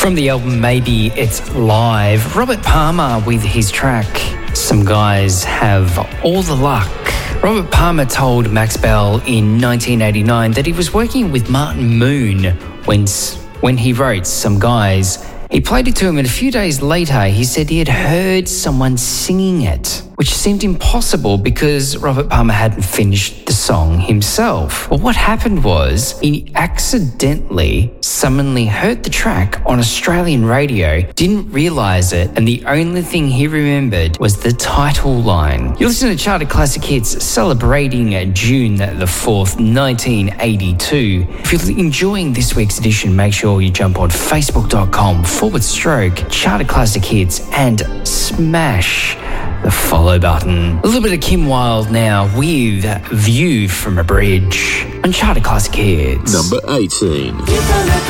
From the album Maybe It's Live, Robert Palmer with his track Some Guys Have All the Luck. Robert Palmer told Max Bell in 1989 that he was working with Martin Moon when he wrote Some Guys. He played it to him, and a few days later he said he had heard someone singing it, which seemed impossible because Robert Palmer hadn't finished the song himself. But what happened was he accidentally suddenly heard the track on Australian radio, didn't realise it, and the only thing he remembered was the title line. You're listening to Charted Classic Hits celebrating June the 4th, 1982. If you're enjoying this week's edition, make sure you jump on facebook.com/Charted Classic Hits and smash the follow button. A little bit of Kim Wilde now with View from a Bridge on Charted Classic Hits. Number 18.